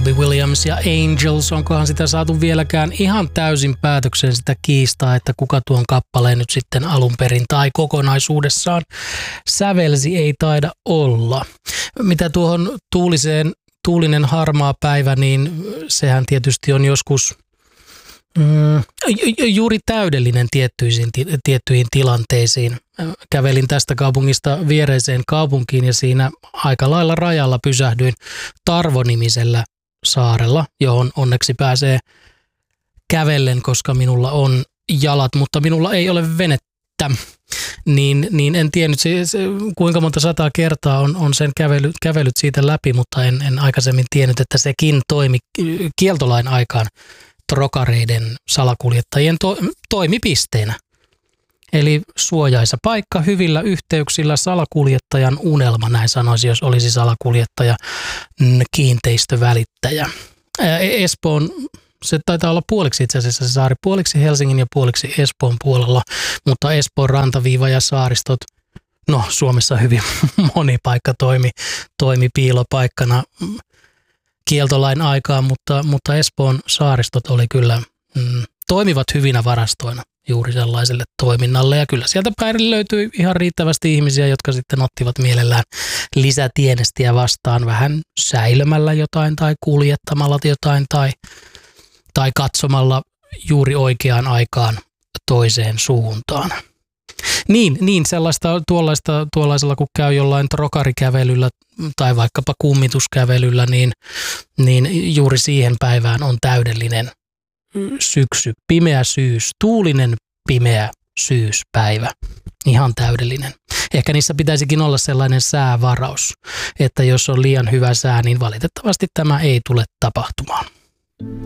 Robbie Williams ja Angels. Onkohan sitä saatu vieläkään ihan täysin päätökseen sitä kiistaa, että kuka tuon kappaleen nyt sitten alun perin tai kokonaisuudessaan sävelsi, ei taida olla. Mitä tuohon tuulinen harmaa päivä, niin sehän tietysti on joskus juuri täydellinen tiettyihin tilanteisiin. Kävelin tästä kaupungista viereiseen kaupunkiin ja siinä aika lailla rajalla pysähdyin Tarvo-nimisellä saarella, johon onneksi pääsee kävellen, koska minulla on jalat, mutta minulla ei ole venettä. Niin en tiennyt kuinka monta 100 kertaa on sen kävellyt siitä läpi, mutta en aikaisemmin tiennyt, että sekin toimi kieltolain aikaan trokareiden salakuljettajien toimipisteenä. Eli suojaisa paikka hyvillä yhteyksillä, salakuljettajan unelma, näin sanoisi, jos olisi salakuljettaja, kiinteistövälittäjä. Espoon, se taitaa olla puoliksi itse asiassa se saari, puoliksi Helsingin ja puoliksi Espoon puolella, mutta Espoon rantaviiva ja saaristot, no Suomessa hyvin moni paikka toimi piilopaikkana kieltolain aikaan, mutta Espoon saaristot oli kyllä, toimivat hyvinä varastoina juuri sellaiselle toiminnalle. Ja kyllä sieltä päin löytyi ihan riittävästi ihmisiä, jotka sitten ottivat mielellään lisätienestiä vastaan vähän säilömällä jotain tai kuljettamalla jotain tai katsomalla juuri oikeaan aikaan toiseen suuntaan. Niin tuollaisella kun käy jollain trokarikävelyllä tai vaikkapa kummituskävelyllä, niin juuri siihen päivään on täydellinen syksy, pimeä syys, tuulinen pimeä syyspäivä, ihan täydellinen. Ehkä niissä pitäisikin olla sellainen säävaraus, että jos on liian hyvä sää, niin valitettavasti tämä ei tule tapahtumaan.